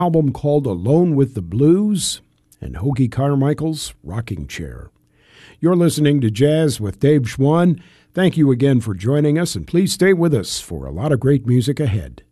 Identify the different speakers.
Speaker 1: album called Alone with the Blues, and Hoagy Carmichael's Rocking Chair. You're listening to Jazz with Dave Schwann. Thank you again for joining us, and please stay with us for a lot of great music ahead.